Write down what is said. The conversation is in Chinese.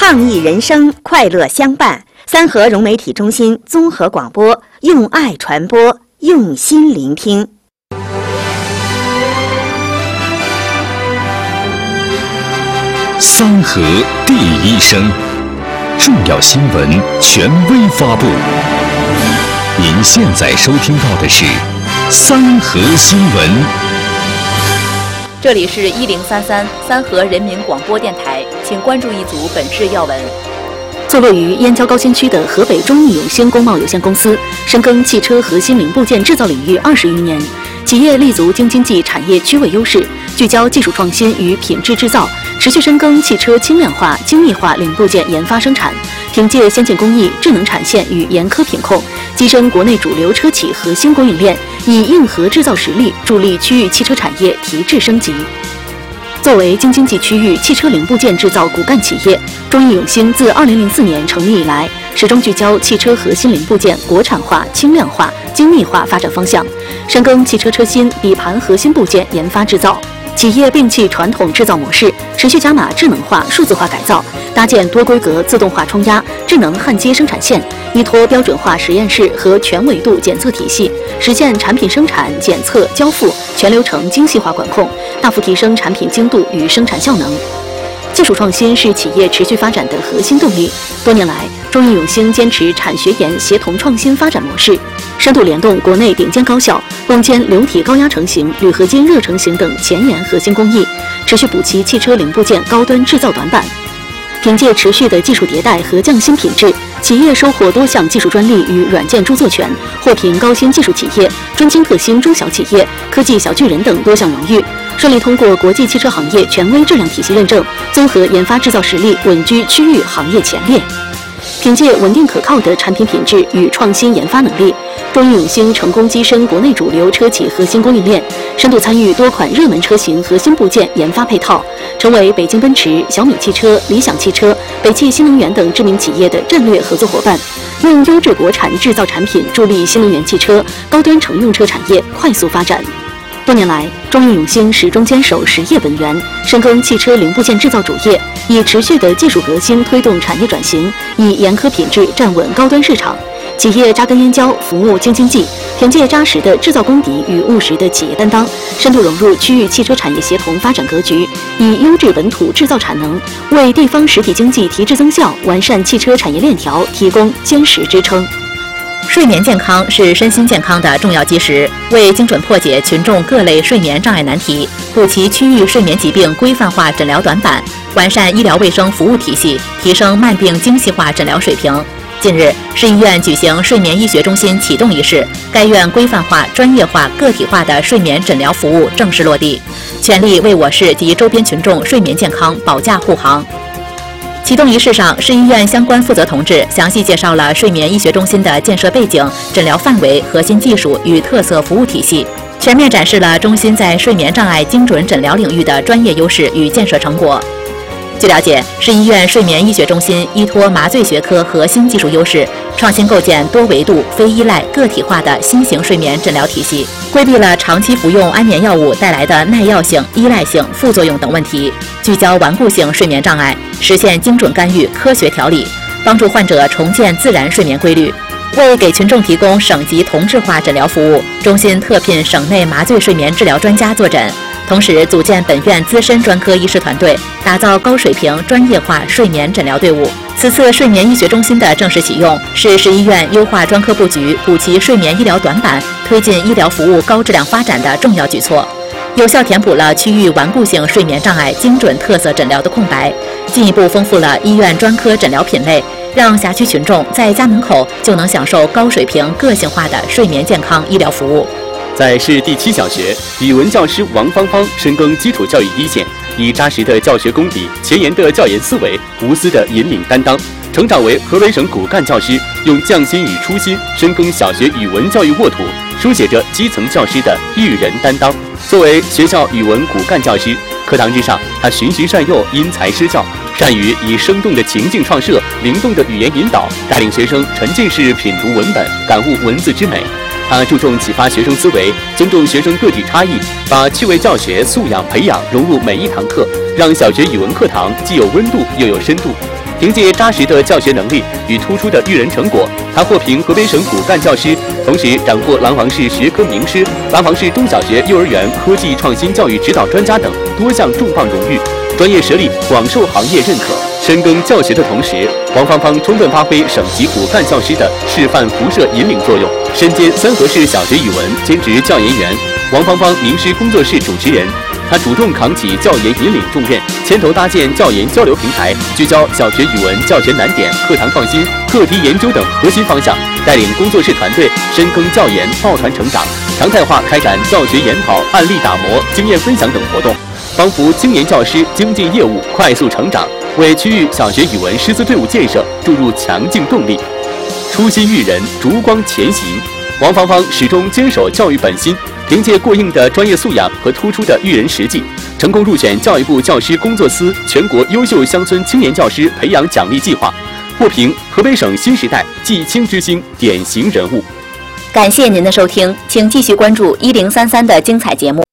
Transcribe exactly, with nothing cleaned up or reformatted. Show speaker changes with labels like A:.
A: 创意人生，快乐相伴。三河融媒体中心综合广播，用爱传播，用心聆听。
B: 三河第一声，重要新闻权威发布。您现在收听到的是三河新闻。
C: 这里是一零三三三河人民广播电台，请关注一组本市要闻。
D: 坐落于燕郊高新区的河北中义永兴工贸有限公司，深耕汽车核心零部件制造领域二十余年，企业立足京津冀产业区位优势，聚焦技术创新与品质制造，持续深耕汽车轻量化、精密化零部件研发生产，凭借先进工艺、智能产线与严苛品控，跻身国内主流车企核心供应链，以硬核制造实力助力区域汽车产业提质升级。作为京津冀区域汽车零部件制造骨干企业，中义永兴自二零零四年成立以来，始终聚焦汽车核心零部件国产化、轻量化、精密化发展方向，深耕汽车车芯、底盘核心部件研发制造。企业摒弃传统制造模式，持续加码智能化、数字化改造，搭建多规格自动化冲压、智能焊接生产线，依托标准化实验室和全维度检测体系，实现产品生产、检测、交付全流程精细化管控，大幅提升产品精度与生产效能。技术创新是企业持续发展的核心动力。多年来，中义永兴坚持产学研协同创新发展模式，深度联动国内顶尖高校，攻坚流体高压成型、铝合金热成型等前沿核心工艺，持续补齐汽车零部件高端制造短板。凭借持续的技术迭代和匠心品质，企业收获多项技术专利与软件著作权，获评高新技术企业、专精特新中小企业、科技小巨人等多项荣誉，顺利通过国际汽车行业权威质量体系认证，综合研发制造实力稳居区域行业前列。凭借稳定可靠的产品品质与创新研发能力，中义永兴成功跻身国内主流车企核心供应链，深度参与多款热门车型核心部件研发配套，成为北京奔驰、小米汽车、理想汽车、北汽新能源等知名企业的战略合作伙伴，用优质国产制造产品助力新能源汽车、高端乘用车产业快速发展。多年来，中义永兴始终坚守实业本源，深耕汽车零部件制造主业，以持续的技术革新推动产业转型，以严苛品质站稳高端市场。企业扎根燕郊，服务京津冀，凭借扎实的制造功底与务实的企业担当，深度融入区域汽车产业协同发展格局，以优质本土制造产能，为地方实体经济提质增效、完善汽车产业链条提供坚实支撑。
C: 睡眠健康是身心健康的重要基石，为精准破解群众各类睡眠障碍难题，补齐区域睡眠疾病规范化诊疗短板，完善医疗卫生服务体系，提升慢病精细化诊疗水平。近日，市医院举行睡眠医学中心启动仪式，该院规范化、专业化、个体化的睡眠诊疗服务正式落地，全力为我市及周边群众睡眠健康保驾护航。启动仪式上，市医院相关负责同志详细介绍了睡眠医学中心的建设背景、诊疗范围、核心技术与特色服务体系，全面展示了中心在睡眠障碍精准诊疗领域的专业优势与建设成果。据了解，市医院睡眠医学中心依托麻醉学科核心技术优势，创新构建多维度、非依赖、个体化的新型睡眠诊疗体系，规避了长期服用安眠药物带来的耐药性、依赖性、副作用等问题，聚焦顽固性睡眠障碍，实现精准干预、科学调理，帮助患者重建自然睡眠规律。为给群众提供省级同质化诊疗服务，中心特聘省内麻醉睡眠治疗专家坐诊，同时组建本院资深专科医师团队，打造高水平专业化睡眠诊疗队伍。此次睡眠医学中心的正式启用，是市医院优化专科布局、补齐睡眠医疗短板、推进医疗服务高质量发展的重要举措，有效填补了区域顽固性睡眠障碍精准特色诊疗的空白，进一步丰富了医院专科诊疗品类，让辖区群众在家门口就能享受高水平个性化的睡眠健康医疗服务。
E: 在市第七小学，语文教师王芳芳深耕基础教育一线，以扎实的教学功底、前沿的教研思维、无私的引领担当，成长为河北省骨干教师，用匠心与初心深耕小学语文教育沃土，书写着基层教师的育人担当。作为学校语文骨干教师，课堂之上，他循循善诱、因材施教，善于以生动的情境创设、灵动的语言引导，带领学生沉浸式品读文本，感悟文字之美。他注重启发学生思维，尊重学生个体差异，把趣味教学素养培养融入每一堂课，让小学语文课堂既有温度又有深度。 凭借扎实的教学能力与突出的育人成果，他获评河北省骨干教师，同时斩获廊坊市学科名师、廊坊市中小学幼儿园科技创新教育指导专家等多项重磅荣誉，专业实力广受行业认可。深耕教学的同时，王芳芳充分发挥省级骨干教师的示范辐射引领作用，身兼三河市小学语文兼职教研员、王芳芳名师工作室主持人。他主动扛起教研引领重任，牵头搭建教研交流平台，聚焦小学语文教学难点、课堂创新、课题研究等核心方向，带领工作室团队深耕教研，抱团成长，常态化开展教学研讨、案例打磨、经验分享等活动，帮扶青年教师精进业务、快速成长，为区域小学语文师资队伍建设注入强劲动力。初心育人，烛光前行。王芳芳始终坚守教育本心，凭借过硬的专业素养和突出的育人实际，成功入选教育部教师工作司全国优秀乡村青年教师培养奖励计划，获评河北省新时代继青之星典型人物。
C: 感谢您的收听，请继续关注一零三三的精彩节目。